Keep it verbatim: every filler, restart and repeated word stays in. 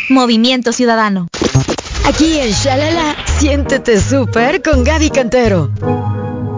Movimiento Ciudadano. Aquí en Shalala, siéntete súper con Gaby Cantero.